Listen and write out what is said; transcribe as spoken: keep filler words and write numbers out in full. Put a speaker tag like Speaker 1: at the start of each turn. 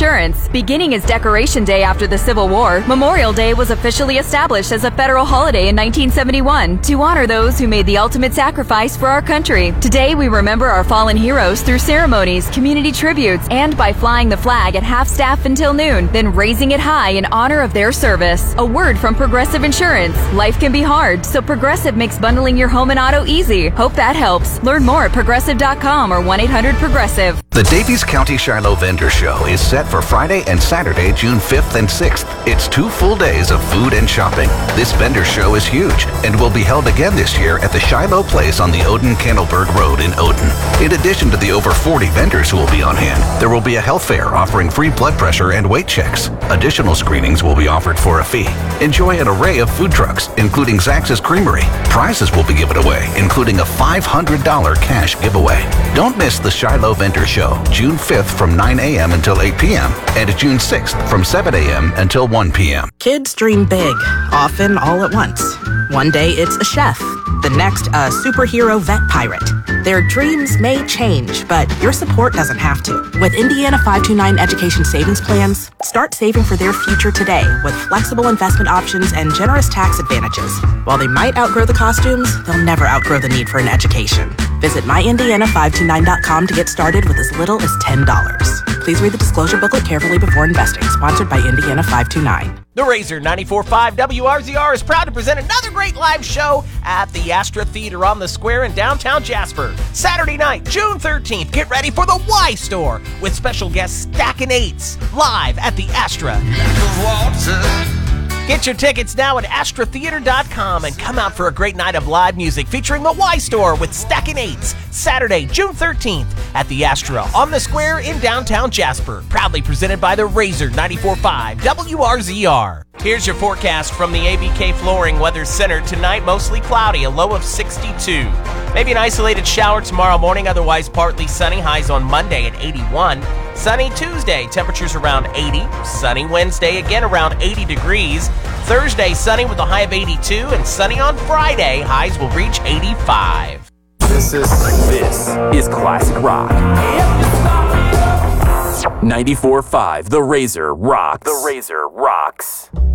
Speaker 1: Insurance. Beginning as Decoration Day after the Civil War, Memorial Day was officially established as a federal holiday in nineteen seventy-one to honor those who made the ultimate sacrifice for our country. Today, we remember our fallen heroes through ceremonies, community tributes, and by flying the flag at half-staff until noon, then raising it high in honor of their service. A word from Progressive Insurance. Life can be hard, so Progressive makes bundling your home and auto easy. Hope that helps. Learn more at progressive dot com or one eight hundred progressive.
Speaker 2: The Davies County Shiloh Vendor Show is set for Friday and Saturday, June fifth and sixth. It's two full days of food and shopping. This vendor show is huge and will be held again this year at the Shiloh Place on the Odin-Candleberg Road in Odin. In addition to the over forty vendors who will be on hand, there will be a health fair offering free blood pressure and weight checks. Additional screenings will be offered for a fee. Enjoy an array of food trucks, including Zax's Creamery. Prizes will be given away, including a five hundred dollars cash giveaway. Don't miss the Shiloh Vendor Show, June fifth from nine a.m. until eight p.m. and June sixth from seven a.m. until one p.m.
Speaker 3: Kids dream big, often all at once. One day it's a chef, the next a superhero vet pirate. Their dreams may change, but your support doesn't have to. With Indiana five two nine Education Savings Plans, start saving for their future today with flexible investment options and generous tax advantages. While they might outgrow the costumes, they'll never outgrow the need for an education. Visit my indiana five two nine dot com to get started with as little as ten dollars. Please read the disclosure booklet carefully before investing. Sponsored by Indiana five two nine.
Speaker 4: The Razor ninety-four point five W R Z R is proud to present another great live show at the Astra Theater on the Square in downtown Jasper. Saturday night, June thirteenth, get ready for the Y Store with special guest Stackin' Eights live at the Astra. Get your tickets now at astra theater dot com and come out for a great night of live music featuring the Y Store with Stackin' Eights, Saturday, June thirteenth at the Astra on the Square in downtown Jasper. Proudly presented by the Razor ninety-four point five W R Z R. Here's your forecast from the A B K Flooring Weather Center. Tonight, mostly cloudy, a low of sixty-two. Maybe an isolated shower tomorrow morning, otherwise partly sunny. Highs on Monday at eighty-one. Sunny Tuesday, temperatures around eighty. Sunny Wednesday, again around eighty degrees. Thursday, sunny with a high of eighty-two. And sunny on Friday, highs will reach eighty-five.
Speaker 5: This is, this is classic rock. ninety-four point five, The Razor rocks. The Razor rocks.